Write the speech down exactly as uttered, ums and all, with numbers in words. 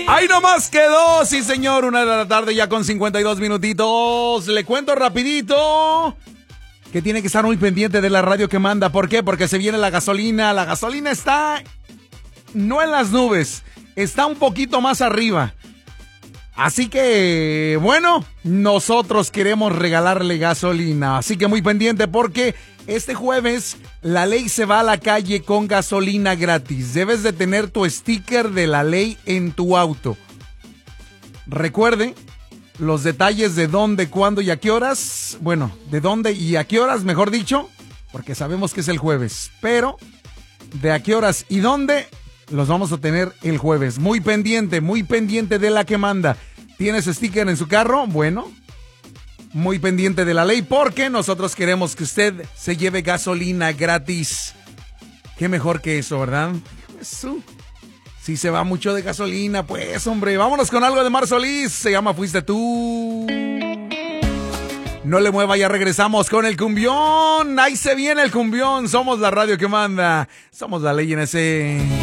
Ahí nomás quedó, sí señor, una de la tarde ya con cincuenta y dos minutitos. Le cuento rapidito que tiene que estar muy pendiente de la radio que manda. ¿Por qué? Porque se viene la gasolina. La gasolina está no en las nubes, está un poquito más arriba. Así que, bueno, nosotros queremos regalarle gasolina. Así que muy pendiente porque este jueves la ley se va a la calle con gasolina gratis. Debes de tener tu sticker de la ley en tu auto. Recuerde los detalles de dónde, cuándo y a qué horas. Bueno, de dónde y a qué horas, mejor dicho, porque sabemos que es el jueves. Pero de a qué horas y dónde los vamos a tener el jueves. Muy pendiente, muy pendiente de la que manda. ¿Tienes sticker en su carro? Bueno, muy pendiente de la ley porque nosotros queremos que usted se lleve gasolina gratis. Qué mejor que eso, ¿verdad? Eso. Si se va mucho de gasolina, pues, hombre, vámonos con algo de Mar Solís. Se llama Fuiste Tú. No le mueva, ya regresamos con el cumbión. Ahí se viene el cumbión. Somos la radio que manda. Somos la ley en ese...